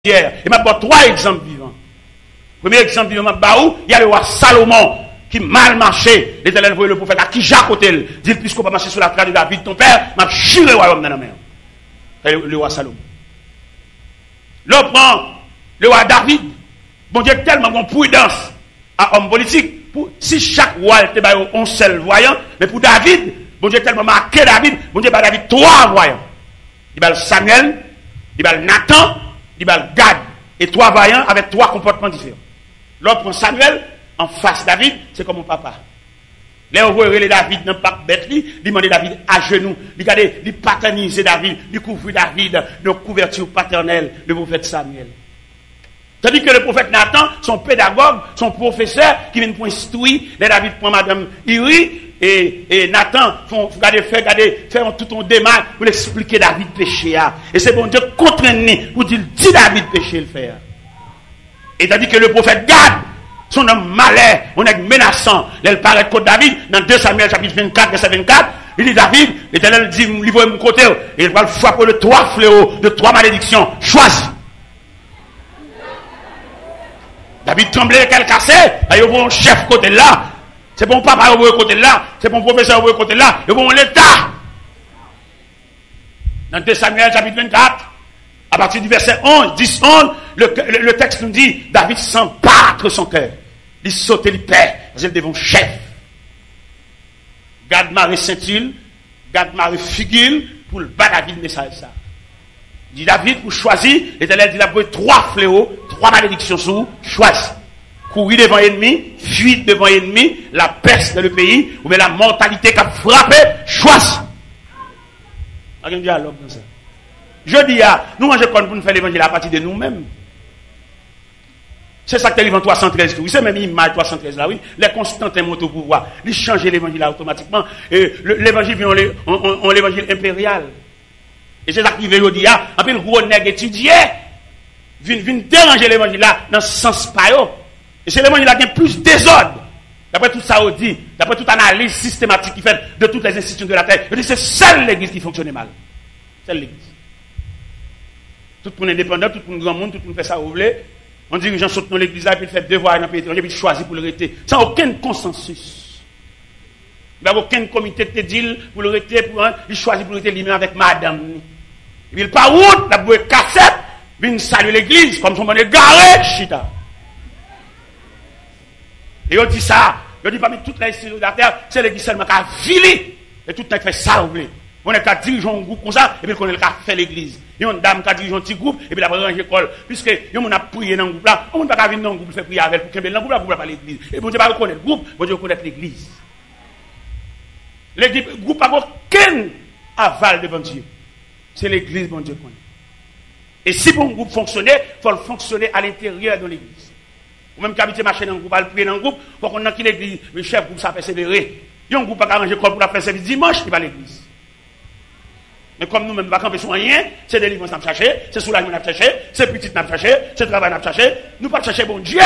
Et m'a donné 3 exemples vivants. Premier exemple vivant, il y a le roi Salomon qui mal marché. L'Éternel voyait le prophète à qui Jacques Otel dit puisqu'on va marcher sur la trace de David, ton père, m'a chiré le royaume dans la mer. Le roi Salomon. L'autre prend le roi David. Bon Dieu, tellement bon prudence à homme politique. Si chaque roi était un seul voyant, mais pour David, bon Dieu, tellement marqué David, bon Dieu, David 3 voyants. Il y a Samuel, il y a Nathan, il y a Gad. Et 3 voyants avec 3 comportements différents. L'autre prend Samuel, en face David, c'est comme mon papa. Là, on voit les David dans pas bête, il demande David à genoux, il paterniser David, il couvre David de couverture paternelle, le prophète Samuel. Tandis que le prophète Nathan, son pédagogue, son professeur, qui vient pour instruire, les David prend madame Iri, et Nathan, faire tout un démarche pour expliquer David péché. Et c'est bon Dieu contraint pour dire, dis David péché le faire. Et tandis que le prophète Gad, son homme malais, on est menaçant, il paraît contre David, dans 2 Samuel chapitre 24, verset 24, il dit David, l'Éternel dit, il va mon côté, et il va le frapper de 3 fléaux, de 3 malédictions, choisis. David tremblait, qu'elle cassait, il y a un chef côté là, c'est bon papa au côté là, c'est bon professeur au côté là, et bon l'État. Dans 2 Samuel chapitre 24, à partir du verset 11, 10, 11, le texte nous dit, David sent battre son cœur. Il saute, il perd, parce qu'il devant chef. Gad Marie Saint-Il, Gad Marie Figil, pour le bas David, mais ça. Il dit David, pour choisir, l'Éternel dit, il a pris 3 fléaux, 3 malédictions sur vous, choisis. Courir devant l'ennemi, fuir devant l'ennemi, la peste dans le pays, ou bien la mortalité qui a frappé, choisis. Il y a un dialogue comme ça. Je dis, nous mangeons pour nous faire l'évangile à partir de nous-mêmes. C'est ça que tu as 313. Oui, c'est même l'image 313 là, oui. Les Constantins montent au pouvoir. Ils changent l'évangile automatiquement. Et l'évangile vient en l'évangile impérial. Et c'est ça qui veut dire, un peu le gros nègre étudié, vient déranger l'évangile là, dans ce sens pas. Et c'est l'évangile là qui a plus désordre. D'après tout ça, on dit, d'après toute analyse systématique qui fait de toutes les institutions de la terre, on dit c'est seule l'église qui fonctionne mal. Seule l'église. Tout le monde est indépendant, tout le monde grand monde, tout le monde fait ça où vous voulez. On dit que les gens sautent dans l'église là, puis ils font devoir dans le pays étranger, puis ils choisissent pour le rester. Sans aucun consensus. Il n'y a aucun comité de deal pour le rester, il choisit pour le rester lui-même avec madame. Et puis il part route, la bouée cassette, vient saluer l'église, comme son monde est garé, chita. Et on dit ça, on dit parmi toutes les institutions de la terre, c'est l'église seulement qui a vilé, et tout le monde fait ça, vous voulez. On est qu'à diriger un groupe comme ça, et puis on est qu'à faire l'église. Il y a une dame qui a dirigé un petit groupe, et puis après ranger l'école. Puisque on a prié dans le groupe là, on ne peut pas venir dans le groupe faire prier avec, pour qu'il y ait dans le groupe là, pour pas l'église. Et bon Dieu va reconnaître le groupe, bon Dieu va reconnaître l'église. Le groupe n'a aucun aval devant Dieu. C'est l'église, bon Dieu connaît. Et si bon groupe fonctionnait, il faut le fonctionner à l'intérieur de l'église. Ou même qu'habiter marcher dans le groupe, à le prier dans le groupe, pour qu'on ait qui l'église, le chef groupe, ça persévérer. Il y a un groupe qui a arrangé l'école pour la faire service dimanche, il va à l'église. Mais comme nous-mêmes, nous ne camper sur rien, c'est délivrance à chercher, c'est soulagement à chercher, c'est petit à chercher, c'est travail à chercher, nous ne pas chercher bon Dieu.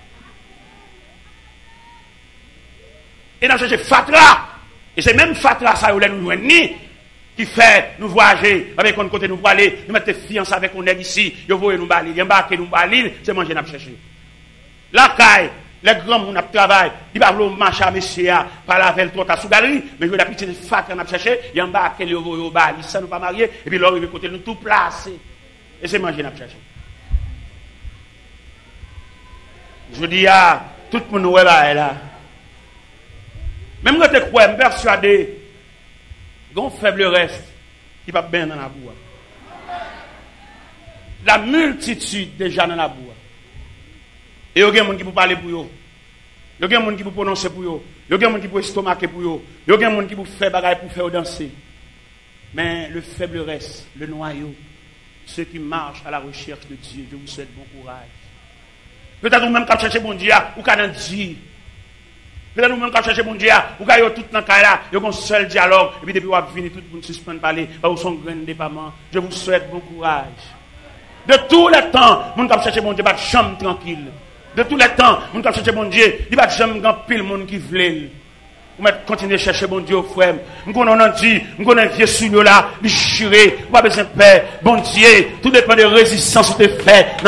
Et nous chercher Fatra. Et c'est même Fatra, ça, où nous ni qui fait nous voyager avec un côté nous pour aller, nous mettre fiancés avec un nègre ici, nous voyons nous balir, embarquer nous balir, c'est manger à chercher. La caille. Les grands gens qui travaillent, ils ne marcher à monsieur, par la veille, à sous galerie, mais je vais la petite fat qu'on a cherché, il y a un bar qui est au bal, ils ne sont pas mariés, et puis là, ils vont côté nous tout placé. Et c'est manger à chercher. Je dis, tout le monde est là. Même quand tu crois, je suis persuadé, il y a un faible reste qui va bien dans la boue. La multitude déjà dans la boue. Et il y a des gens qui peuvent parler pour eux. Il y a des gens qui peuvent prononcer pour eux. Il y a des gens qui peuvent estomaquer pour eux. Il y a des gens qui peuvent faire bagaille pour faire danser. Mais le faible reste, le noyau, ceux qui marchent à la recherche de Dieu, je vous souhaite bon courage. Peut-être vous-même quand vous cherchez bon Dieu, ou quand vous Dieu. Peut-être vous-même quand vous cherchez bon Dieu, ou quand vous avez tout dans le cas là, il y a un seul dialogue, et puis depuis vous avez fini, tout le monde suspend parler, vous son grand déploiement. Je vous souhaite bon courage. De tous les temps, vous quand vous cherchez bon Dieu, votre chambre tranquille. De tous les temps, nous avons cherché mon Dieu, il va jamais grand pile monde qui voulait. Vous continuez à chercher bon Dieu, frère. Nous connaissons Dieu, nous connaissons vieux sous là, nous juré, pas besoin de paix. Bon Dieu, tout dépend de résistance que tu fais.